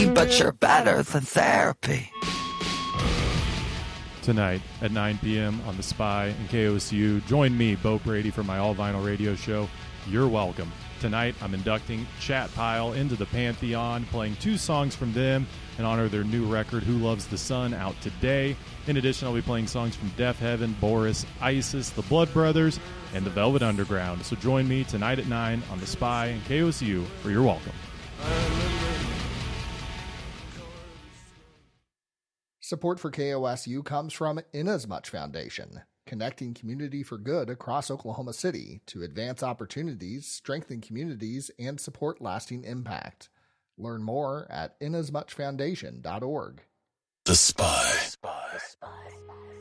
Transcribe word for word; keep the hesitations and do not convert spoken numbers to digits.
me, but you're better than therapy. Tonight at nine p.m. on The Spy and K O S U. Join me, Bo Brady, for my all-vinyl radio show, You're Welcome. Tonight, I'm inducting Chat Pile into the Pantheon, playing two songs from them in honor of their new record, Who Loves the Sun, out today. In addition, I'll be playing songs from Deaf Heaven, Boris, Isis, the Blood Brothers, and the Velvet Underground. So join me tonight at nine on The Spy and K O S U for You're Welcome. Support for K O S U comes from Inasmuch Foundation, connecting community for good across Oklahoma City to advance opportunities, strengthen communities, and support lasting impact. Learn more at inasmuch foundation dot org. The Spy. Spy. Spy.